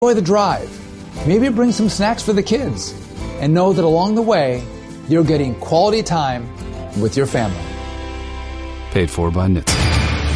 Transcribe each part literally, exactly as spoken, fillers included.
Enjoy the drive. Maybe bring some snacks for the kids. And know that along the way, you're getting quality time with your family. Paid for by N H T S A.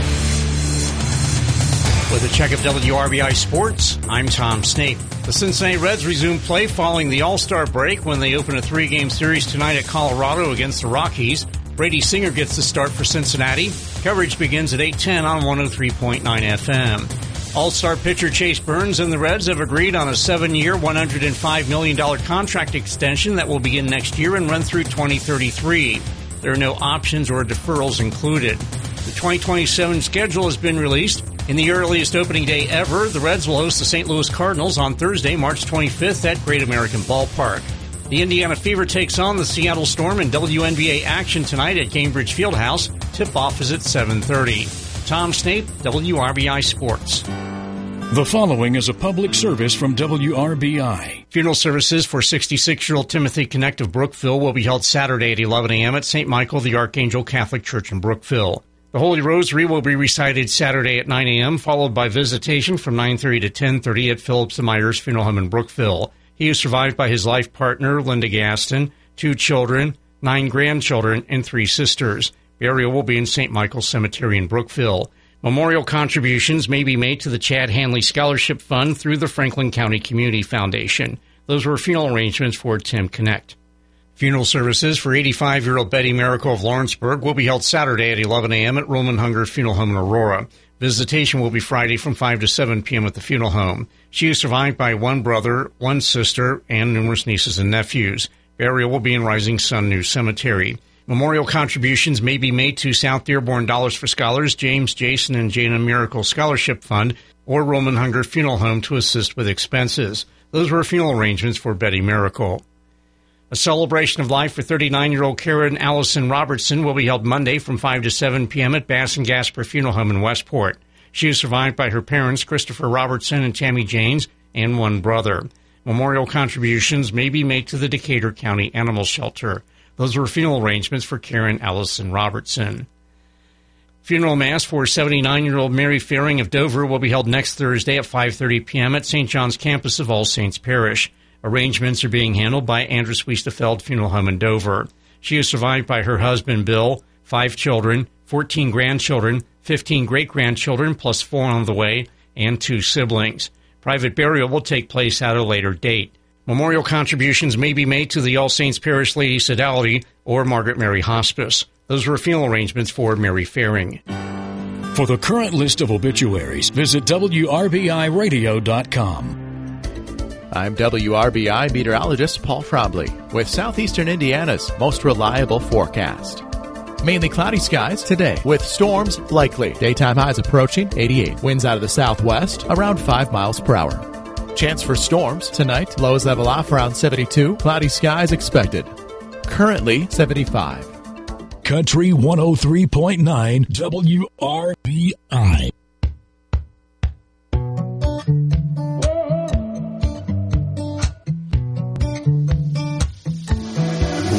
With a check of W R B I Sports, I'm Tom Snape. The Cincinnati Reds resume play following the All-Star break when they open a three-game series tonight at Colorado against the Rockies. Brady Singer gets the start for Cincinnati. Coverage begins at eight ten on one oh three point nine F M. All-Star pitcher Chase Burns and the Reds have agreed on a seven-year, one hundred five million dollars contract extension that will begin next year and run through twenty thirty-three. There are no options or deferrals included. The twenty twenty-seven schedule has been released. In the earliest opening day ever, the Reds will host the Saint Louis Cardinals on Thursday, March twenty-fifth at Great American Ballpark. The Indiana Fever takes on the Seattle Storm in W N B A action tonight at Gainbridge Fieldhouse. Tip-off is at seven thirty. Tom Snape, W R B I Sports. The following is a public service from W R B I. Funeral services for sixty-six-year-old Timothy Connect of Brookville will be held Saturday at eleven a.m. at Saint Michael the Archangel Catholic Church in Brookville. The Holy Rosary will be recited Saturday at nine a.m., followed by visitation from nine thirty to ten thirty at Phillips and Myers Funeral Home in Brookville. He is survived by his life partner, Linda Gaston, two children, nine grandchildren, and three sisters. Burial will be in Saint Michael's Cemetery in Brookville. Memorial contributions may be made to the Chad Hanley Scholarship Fund through the Franklin County Community Foundation. Those were funeral arrangements for Tim Connect. Funeral services for eighty-five-year-old Betty Miracle of Lawrenceburg will be held Saturday at eleven a.m. at Roman Hunger Funeral Home in Aurora. Visitation will be Friday from five to seven p.m. at the funeral home. She is survived by one brother, one sister, and numerous nieces and nephews. Burial will be in Rising Sun New Cemetery. Memorial contributions may be made to South Dearborn Dollars for Scholars, James, Jason, and Jana Miracle Scholarship Fund, or Roman Hunger Funeral Home to assist with expenses. Those were funeral arrangements for Betty Miracle. A celebration of life for thirty-nine-year-old Karen Allison Robertson will be held Monday from five to seven p.m. at Bass and Gasper Funeral Home in Westport. She is survived by her parents, Christopher Robertson and Tammy Janes, and one brother. Memorial contributions may be made to the Decatur County Animal Shelter. Those were funeral arrangements for Karen Allison Robertson. Funeral Mass for seventy-nine-year-old Mary Faring of Dover will be held next Thursday at five thirty p.m. at Saint John's campus of All Saints Parish. Arrangements are being handled by Andrus Weistefeld Funeral Home in Dover. She is survived by her husband, Bill, five children, fourteen grandchildren, fifteen great-grandchildren, plus four on the way, and two siblings. Private burial will take place at a later date. Memorial contributions may be made to the All Saints Parish Lady Sodality or Margaret Mary Hospice. Those were funeral arrangements for Mary Faring. For the current list of obituaries, visit W R B I radio dot com. I'm W R B I meteorologist Paul Frobley with Southeastern Indiana's most reliable forecast. Mainly cloudy skies today with storms likely. Daytime highs approaching eighty-eight. Winds out of the southwest around five miles per hour. Chance for storms tonight. Lows level off around seventy-two. Cloudy skies expected. Currently seventy-five. Country one oh three point nine W R B I.